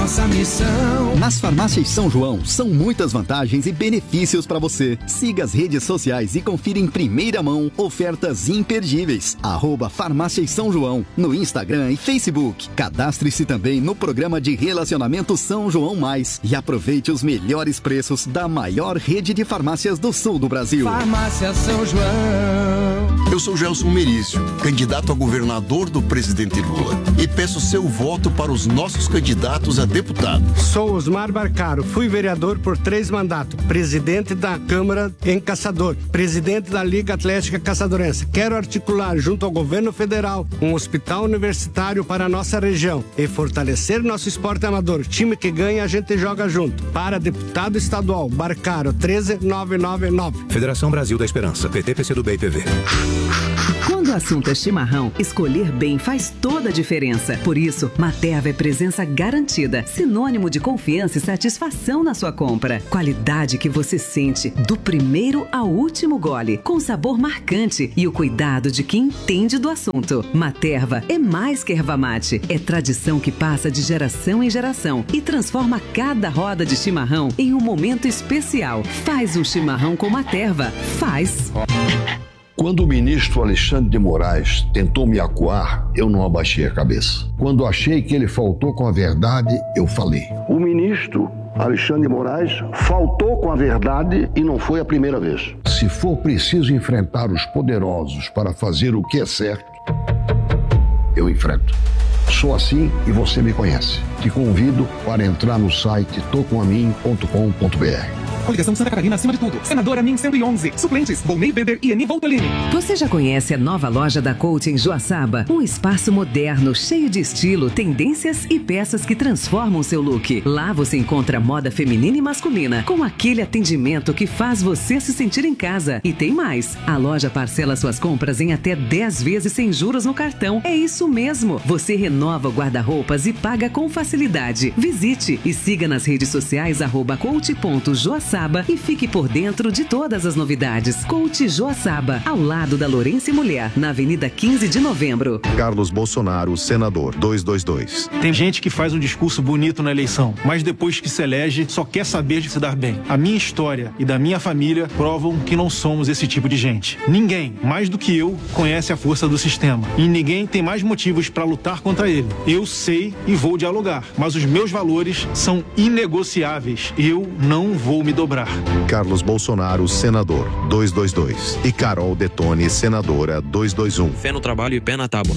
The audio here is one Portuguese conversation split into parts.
nossa missão. Nas farmácias São João, são muitas vantagens e benefícios para você. Siga as redes sociais e confira em primeira mão ofertas imperdíveis. @Farmácias São João, no Instagram e Facebook. Cadastre-se também no programa de relacionamento São João Mais e aproveite os melhores preços da maior rede de farmácias do sul do Brasil. Farmácia São João. Eu sou Gelson Merício, candidato a governador do presidente Lula, e peço seu voto para os nossos candidatos a deputado. Sou Osmar Barcaro, fui vereador por 3 mandatos, presidente da Câmara em Caçador, presidente da Liga Atlética Caçadorense. Quero articular junto ao governo federal um hospital universitário para a nossa região e fortalecer nosso esporte amador. Time que ganha, a gente joga junto. Para deputado estadual, Barcaro, 13999. Federação Brasil da Esperança, PT, PCdoB e PV. Quando o assunto é chimarrão, escolher bem faz toda a diferença. Por isso, Materva é presença garantida, sinônimo de confiança e satisfação na sua compra. Qualidade que você sente do primeiro ao último gole, com sabor marcante e o cuidado de quem entende do assunto. Materva é mais que erva mate, é tradição que passa de geração em geração e transforma cada roda de chimarrão em um momento especial. Faz um chimarrão com Materva. Faz! Quando o ministro Alexandre de Moraes tentou me acuar, eu não abaixei a cabeça. Quando achei que ele faltou com a verdade, eu falei. O ministro Alexandre de Moraes faltou com a verdade e não foi a primeira vez. Se for preciso enfrentar os poderosos para fazer o que é certo, eu enfrento. Sou assim e você me conhece. Te convido para entrar no site tocomamin.com.br. Coligação Santa Catarina acima de tudo. Senadora MIN 111. Suplentes: Volney Weber e Eni Voltolini. Você já conhece a nova loja da Coach em Joaçaba? Um espaço moderno, cheio de estilo, tendências e peças que transformam seu look. Lá você encontra moda feminina e masculina, com aquele atendimento que faz você se sentir em casa. E tem mais. A loja parcela suas compras em até 10 vezes sem juros no cartão. É isso mesmo. Você renova o guarda-roupas e paga com facilidade. Visite e siga nas redes sociais @coach.joaçaba e fique por dentro de todas as novidades. Coach Joaçaba, ao lado da Lourenço e Mulher, na Avenida 15 de Novembro. Carlos Bolsonaro, senador, 222. Tem gente que faz um discurso bonito na eleição, mas depois que se elege, só quer saber de se dar bem. A minha história e da minha família provam que não somos esse tipo de gente. Ninguém, mais do que eu, conhece a força do sistema. E ninguém tem mais motivos para lutar contra ele. Eu sei e vou dialogar, mas os meus valores são inegociáveis. Eu não vou me dobrar. Carlos Bolsonaro, senador, 222. E Carol Detone, senadora, 221. Fé no trabalho e pé na tábua.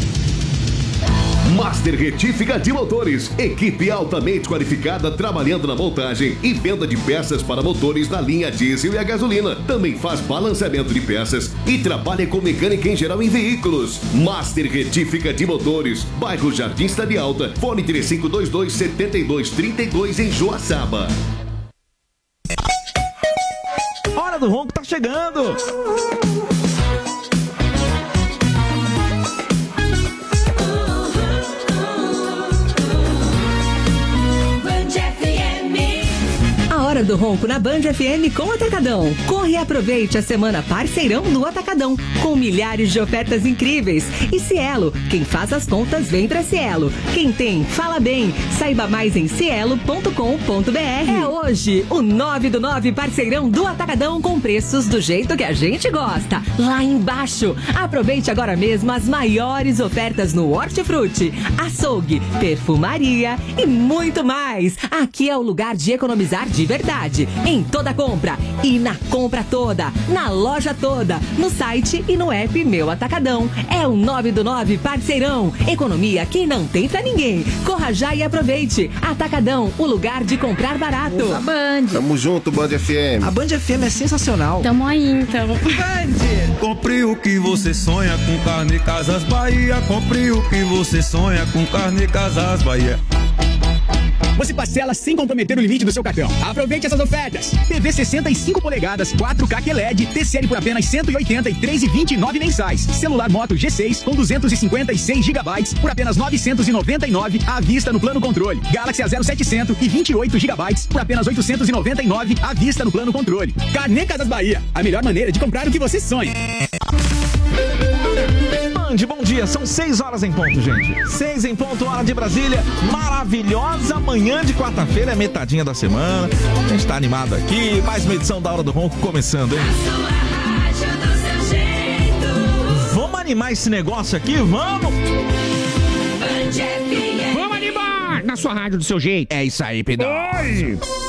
Master Retífica de Motores. Equipe altamente qualificada trabalhando na montagem e venda de peças para motores na linha diesel e a gasolina. Também faz balanceamento de peças e trabalha com mecânica em geral em veículos. Master Retífica de Motores. Bairro Jardim Cidade Alta. Fone 3522-7232 em Joaçaba. Hora do Ronco tá chegando! Hora do Ronco na Band FM com Atacadão. Corre e aproveite a semana Parceirão do Atacadão, com milhares de ofertas incríveis. E Cielo, quem faz as contas vem pra Cielo. Quem tem, fala bem. Saiba mais em cielo.com.br. É hoje o 9 do 9 Parceirão do Atacadão, com preços do jeito que a gente gosta, lá embaixo. Aproveite agora mesmo as maiores ofertas no Hortifruti, açougue, perfumaria e muito mais. Aqui é o lugar de economizar de verdade. Em toda compra e na compra toda, na loja toda, no site e no app Meu Atacadão. É o 9 do 9 Parceirão. Economia que não tem pra ninguém. Corra já e aproveite. Atacadão, o lugar de comprar barato. A Band. Tamo junto, Band FM. A Band FM é sensacional. Tamo aí, então. Band. Compre o que você sonha com Carne Casas Bahia. Compre o que você sonha com Carne Casas Bahia. Você parcela sem comprometer o limite do seu cartão. Aproveite essas ofertas. TV 65 polegadas, 4K QLED, TCL por apenas R$ 183,29 mensais. Celular Moto G6 com 256 GB por apenas R$ 999 à vista no plano controle. Galaxy A0700 e 28 GB por apenas R$ 899 à vista no plano controle. Carnê Casas Bahia, a melhor maneira de comprar o que você sonha. Band, bom dia. São 6 horas em ponto, gente. 6 em ponto, hora de Brasília. Maravilhosa manhã de quarta-feira, é metadinha da semana. A gente tá animado aqui. Mais uma edição da Hora do Ronco começando, hein? Vamos animar esse negócio aqui? Vamos! Vamos animar! Na sua rádio do seu jeito. É isso aí, Pedro. Oi!